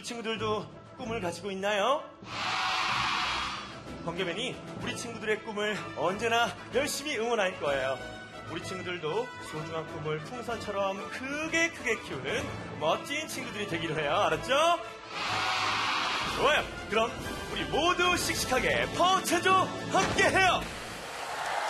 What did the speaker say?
친구들도 꿈을 가지고 있나요? 번개맨이 우리 친구들의 꿈을 언제나 열심히 응원할 거예요. 우리 친구들도 소중한 꿈을 풍선처럼 크게 키우는 멋진 친구들이 되기로 해요. 알았죠? 좋아요. 그럼 우리 모두 씩씩하게 파워체조 함께해요.